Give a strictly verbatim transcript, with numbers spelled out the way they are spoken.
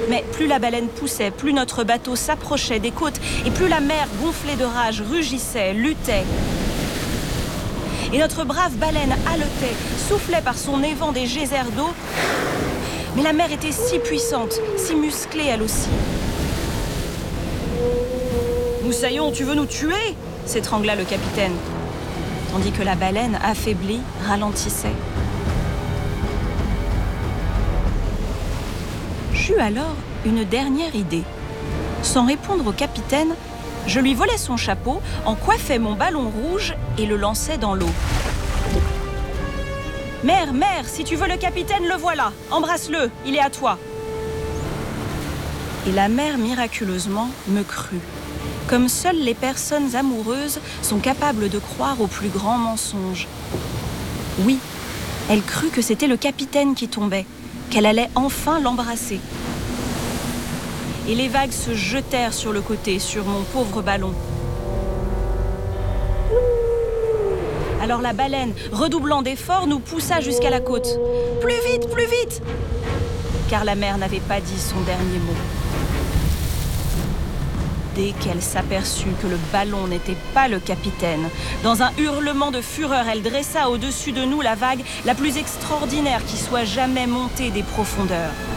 Mais plus la baleine poussait, plus notre bateau s'approchait des côtes et plus la mer, gonflée de rage, rugissait, luttait. Et notre brave baleine haletait, soufflait par son évent des geysers d'eau. Mais la mer était si puissante, si musclée elle aussi. « Moussaillon, tu veux nous tuer ?» s'étrangla le capitaine, tandis que la baleine, affaiblie, ralentissait. J'eus alors une dernière idée. Sans répondre au capitaine, je lui volais son chapeau, en coiffais mon ballon rouge et le lançais dans l'eau. « Mère, mère, si tu veux le capitaine, le voilà. Embrasse-le, il est à toi. » Et la mère, miraculeusement, me crut. Comme seules les personnes amoureuses sont capables de croire aux plus grands mensonges. Oui, elle crut que c'était le capitaine qui tombait, qu'elle allait enfin l'embrasser. Et les vagues se jetèrent sur le côté, sur mon pauvre ballon. Alors la baleine, redoublant d'efforts, nous poussa jusqu'à la côte. « Plus vite, plus vite !» Car la mère n'avait pas dit son dernier mot. Dès qu'elle s'aperçut que le ballon n'était pas le capitaine, dans un hurlement de fureur, elle dressa au-dessus de nous la vague la plus extraordinaire qui soit jamais montée des profondeurs.